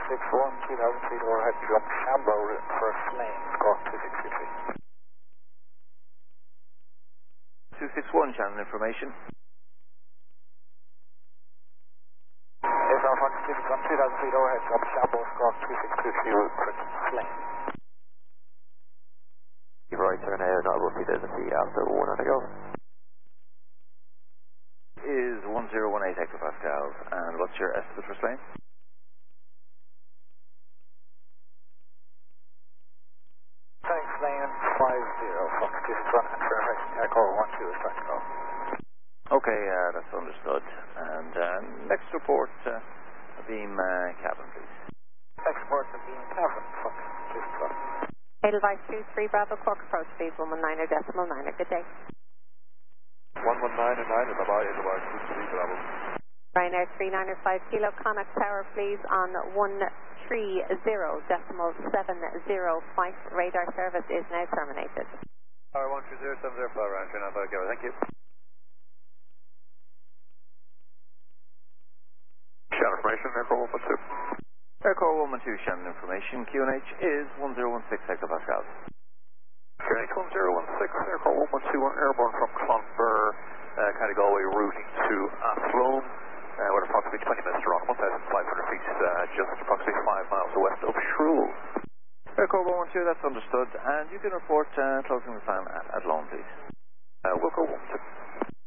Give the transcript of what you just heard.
261, 2000 feet overhead, jump Shambo, first lane, squawk 2623. 261, Shannon information. Air Fox 261, 2000 feet overhead, jump Shambo, squawk 2623, route Christmas lane. Right turn now, not roughly down the sea after 1 on the go. Is 1018 hectopascals, and what's your estimate for lane? Thanks, lane 50, Fox 261, and Fairfax, Echo 12 is trying to go. Okay, that's understood. And next report, beam cabin, please. Next report, the beam cabin, Fox 261. Edelweiss 23 Bravo Cork approach speed 119.9. Good day. 119.9, bye-bye, Edelweiss 23 Bravo. Ryanair 395 Kilo Connacht Tower please on 130.70. Flight radar service is now terminated. Tower 130.70, fly around 395 Kilo, thank you. Shannon information, Aircore 112. Aircore 112, Shannon information. QNH is 1016 hectopascals. QNH 1016, Aircore 112, airborne from Clonbur, County Galway, routing to Athlone. We're approximately 20 minutes wrong, 1,500 feet, just approximately 5 miles west of Shrule. Aircore 112, that's understood. And you can report closing the time at Athlone, please. We'll go